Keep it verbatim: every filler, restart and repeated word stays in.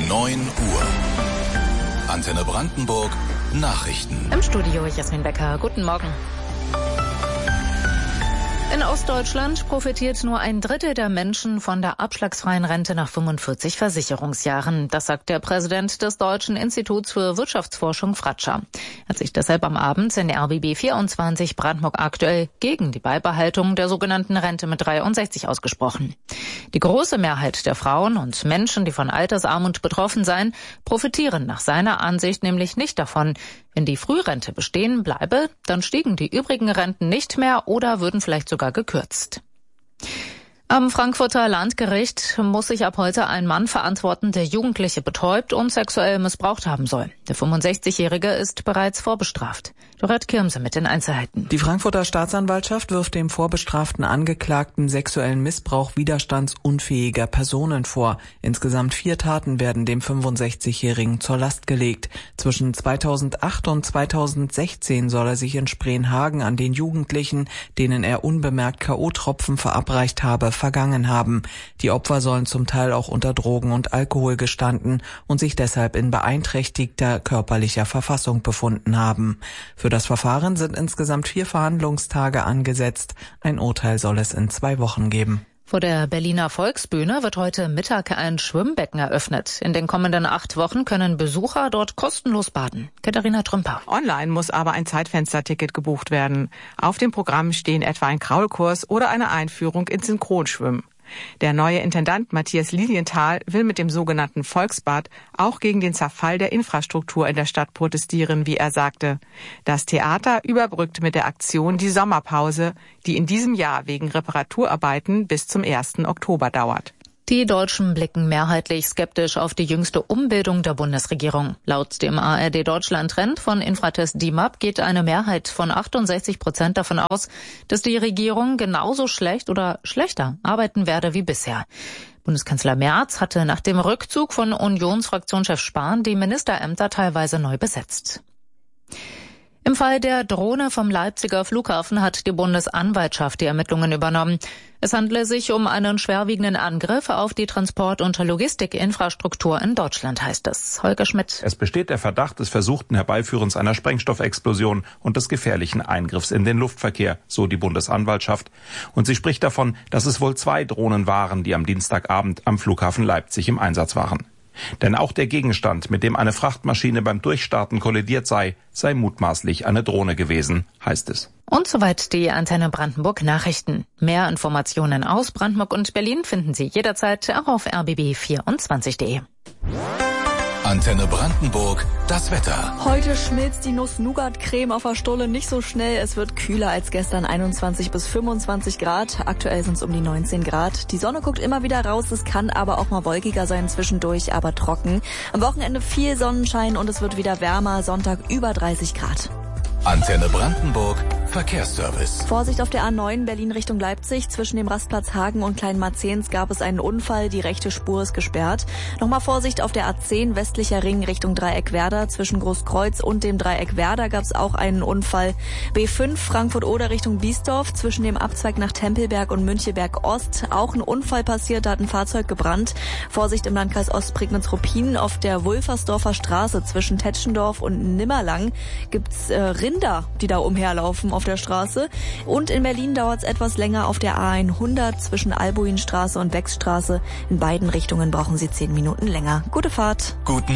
neun Uhr. Antenne Brandenburg Nachrichten. Im Studio Jasmin Becker. Guten Morgen. In Ostdeutschland profitiert nur ein Drittel der Menschen von der abschlagsfreien Rente nach fünfundvierzig Versicherungsjahren. Das sagt der Präsident des Deutschen Instituts für Wirtschaftsforschung Fratscher. Er hat sich deshalb am Abend in R B B vierundzwanzig Brandenburg aktuell gegen die Beibehaltung der sogenannten Rente mit dreiundsechzig ausgesprochen. Die große Mehrheit der Frauen und Menschen, die von Altersarmut betroffen seien, profitieren nach seiner Ansicht nämlich nicht davon. Wenn die Frührente bestehen bleibe, dann stiegen die übrigen Renten nicht mehr oder würden vielleicht sogar gekürzt. Am Frankfurter Landgericht muss sich ab heute ein Mann verantworten, der Jugendliche betäubt und sexuell missbraucht haben soll. Der fünfundsechzigjährige ist bereits vorbestraft. Dorette Kirmse mit den Einzelheiten. Die Frankfurter Staatsanwaltschaft wirft dem vorbestraften Angeklagten sexuellen Missbrauch widerstandsunfähiger Personen vor. Insgesamt vier Taten werden dem fünfundsechzigjährigen zur Last gelegt. Zwischen zweitausendacht und zweitausendsechzehn soll er sich in Spreenhagen an den Jugendlichen, denen er unbemerkt K O-Tropfen verabreicht habe, vergangen haben. Die Opfer sollen zum Teil auch unter Drogen und Alkohol gestanden und sich deshalb in beeinträchtigter körperlicher Verfassung befunden haben. Für das Verfahren sind insgesamt vier Verhandlungstage angesetzt. Ein Urteil soll es in zwei Wochen geben. Vor der Berliner Volksbühne wird heute Mittag ein Schwimmbecken eröffnet. In den kommenden acht Wochen können Besucher dort kostenlos baden. Katharina Trümper. Online muss aber ein Zeitfensterticket gebucht werden. Auf dem Programm stehen etwa ein Kraulkurs oder eine Einführung ins Synchronschwimmen. Der neue Intendant Matthias Lilienthal will mit dem sogenannten Volksbad auch gegen den Zerfall der Infrastruktur in der Stadt protestieren, wie er sagte. Das Theater überbrückt mit der Aktion die Sommerpause, die in diesem Jahr wegen Reparaturarbeiten bis zum ersten Oktober dauert. Die Deutschen blicken mehrheitlich skeptisch auf die jüngste Umbildung der Bundesregierung. Laut dem A R D Deutschland-Trend von Infratest D I M A P geht eine Mehrheit von achtundsechzig Prozent davon aus, dass die Regierung genauso schlecht oder schlechter arbeiten werde wie bisher. Bundeskanzler Merz hatte nach dem Rückzug von Unionsfraktionschef Spahn die Ministerämter teilweise neu besetzt. Im Fall der Drohne vom Leipziger Flughafen hat die Bundesanwaltschaft die Ermittlungen übernommen. Es handele sich um einen schwerwiegenden Angriff auf die Transport- und Logistikinfrastruktur in Deutschland, heißt es. Holger Schmidt. Es besteht der Verdacht des versuchten Herbeiführens einer Sprengstoffexplosion und des gefährlichen Eingriffs in den Luftverkehr, so die Bundesanwaltschaft. Und sie spricht davon, dass es wohl zwei Drohnen waren, die am Dienstagabend am Flughafen Leipzig im Einsatz waren. Denn auch der Gegenstand, mit dem eine Frachtmaschine beim Durchstarten kollidiert sei, sei mutmaßlich eine Drohne gewesen, heißt es. Und soweit die Antenne Brandenburg Nachrichten. Mehr Informationen aus Brandenburg und Berlin finden Sie jederzeit auch auf r b b vierundzwanzig punkt de. Antenne Brandenburg, das Wetter. Heute schmilzt die Nuss-Nougat-Creme auf der Stulle nicht so schnell. Es wird kühler als gestern, einundzwanzig bis fünfundzwanzig Grad. Aktuell sind es um die neunzehn Grad. Die Sonne guckt immer wieder raus. Es kann aber auch mal wolkiger sein zwischendurch, aber trocken. Am Wochenende viel Sonnenschein und es wird wieder wärmer. Sonntag über dreißig Grad. Antenne Brandenburg, Verkehrsservice. Vorsicht auf der A neun Berlin Richtung Leipzig. Zwischen dem Rastplatz Hagen und Kleinmarzens gab es einen Unfall. Die rechte Spur ist gesperrt. Nochmal Vorsicht auf der A zehn westlicher Ring Richtung Dreieck Werder. Zwischen Großkreuz und dem Dreieck Werder gab es auch einen Unfall. B fünf Frankfurt-Oder Richtung Biesdorf. Zwischen dem Abzweig nach Tempelberg und Müncheberg Ost. Auch ein Unfall passiert, da hat ein Fahrzeug gebrannt. Vorsicht im Landkreis Ostprignitz-Ruppin. Auf der Wulfersdorfer Straße zwischen Tetschendorf und Nimmerlang gibt's äh, Rinder, die da umherlaufen auf der Straße. Und in Berlin dauert es etwas länger auf der A hundert zwischen Albuinstraße und Wechsstraße. In beiden Richtungen brauchen Sie zehn Minuten länger. Gute Fahrt. Guten